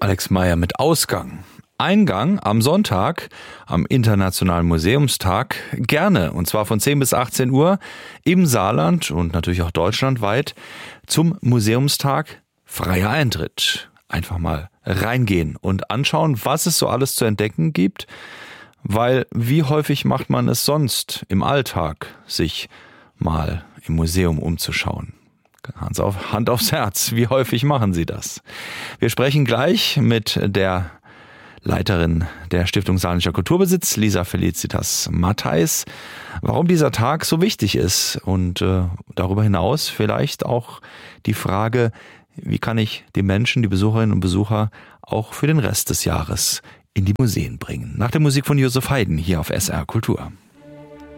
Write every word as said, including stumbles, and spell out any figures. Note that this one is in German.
Alex Meyer mit Ausgang. Eingang am Sonntag, am Internationalen Museumstag, gerne, und zwar von zehn bis achtzehn Uhr im Saarland und natürlich auch deutschlandweit zum Museumstag, freier Eintritt. Einfach mal reingehen und anschauen, was es so alles zu entdecken gibt, weil wie häufig macht man es sonst im Alltag, sich mal im Museum umzuschauen? Hand, auf, Hand aufs Herz, wie häufig machen Sie das? Wir sprechen gleich mit der Leiterin der Stiftung Saarländischer Kulturbesitz, Lisa Felicitas Mattheis, warum dieser Tag so wichtig ist und äh, darüber hinaus vielleicht auch die Frage, wie kann ich die Menschen, die Besucherinnen und Besucher auch für den Rest des Jahres in die Museen bringen. Nach der Musik von Josef Haydn hier auf S R Kultur.